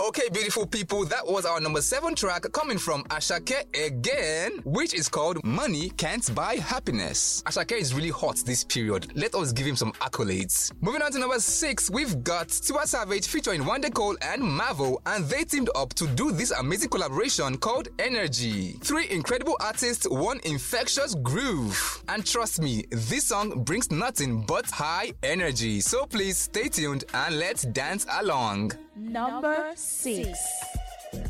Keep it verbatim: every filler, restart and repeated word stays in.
Okay, beautiful people, that was our number seven track coming from Asake again, which is called Money Can't Buy Happiness. Asake is really hot this period. Let us give him some accolades. Moving on to number six, we've got Tiwa Savage featuring Wande Cole and Mavo, and they teamed up to do this amazing collaboration called Energy. Three incredible artists, one infectious groove. And trust me, this song brings nothing but high energy. So please stay tuned and let's dance along. Number six.